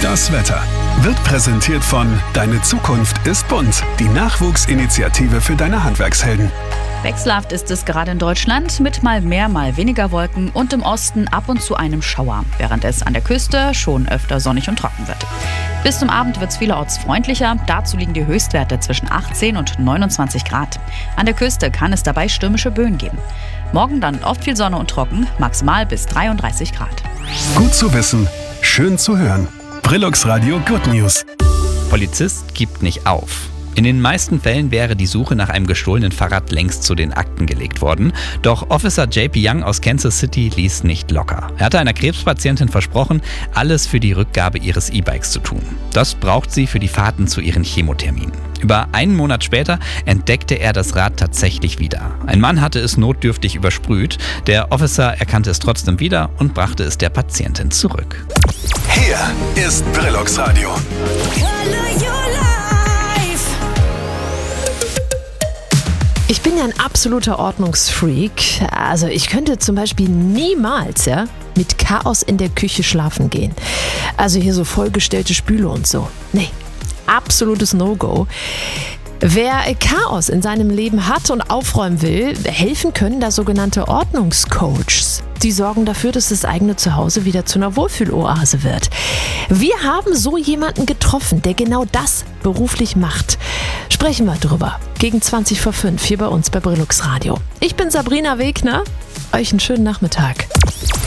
Das Wetter wird präsentiert von Deine Zukunft ist bunt, die Nachwuchsinitiative für deine Handwerkshelden. Wechselhaft ist es gerade in Deutschland mit mal mehr, mal weniger Wolken und im Osten ab und zu einem Schauer, während es an der Küste schon öfter sonnig und trocken wird. Bis zum Abend wird es vielerorts freundlicher, dazu liegen die Höchstwerte zwischen 18 und 29 Grad. An der Küste kann es dabei stürmische Böen geben. Morgen dann oft viel Sonne und trocken, maximal bis 33 Grad. Gut zu wissen, schön zu hören. Brillux Radio Good News. Polizist gibt nicht auf. In den meisten Fällen wäre die Suche nach einem gestohlenen Fahrrad längst zu den Akten gelegt worden. Doch Officer JP Young aus Kansas City ließ nicht locker. Er hatte einer Krebspatientin versprochen, alles für die Rückgabe ihres E-Bikes zu tun. Das braucht sie für die Fahrten zu ihren Chemoterminen. Über einen Monat später entdeckte er das Rad tatsächlich wieder. Ein Mann hatte es notdürftig übersprüht. Der Officer erkannte es trotzdem wieder und brachte es der Patientin zurück. Hier ist Brillux Radio. Ich bin ja ein absoluter Ordnungsfreak. Also ich könnte zum Beispiel niemals mit Chaos in der Küche schlafen gehen. Also hier so vollgestellte Spüle und so. Nee, absolutes No-Go. Wer Chaos in seinem Leben hat und aufräumen will, helfen können da sogenannte Ordnungscoaches. Die sorgen dafür, dass das eigene Zuhause wieder zu einer Wohlfühloase wird. Wir haben so jemanden getroffen, der genau das beruflich macht. Sprechen wir drüber. Gegen 20 vor 5 hier bei uns bei Brillux Radio. Ich bin Sabrina Wegner. Euch einen schönen Nachmittag.